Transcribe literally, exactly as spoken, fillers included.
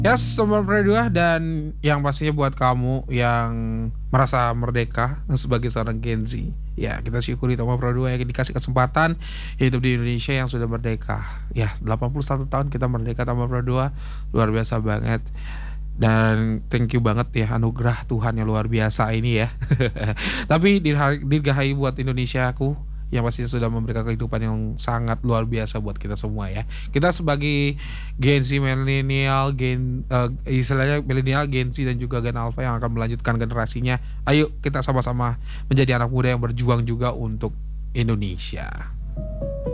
Yes, Sobat Pro dua dan yang pastinya buat kamu yang merasa merdeka sebagai seorang Gen Z, ya kita syukuri Sobat Pro dua yang dikasih kesempatan hidup di Indonesia yang sudah merdeka. Ya, delapan puluh satu tahun kita merdeka Sobat Pro dua, luar biasa banget. Dan thank you banget ya anugerah Tuhan yang luar biasa ini ya. Tapi dirha- dirgahayu buat Indonesiaku yang pastinya sudah memberikan kehidupan yang sangat luar biasa buat kita semua ya. Kita sebagai Gen Z milenial, Gen eh, istilahnya milenial, Gen Z dan juga Gen Alpha yang akan melanjutkan generasinya. Ayo kita sama-sama menjadi anak muda yang berjuang juga untuk Indonesia.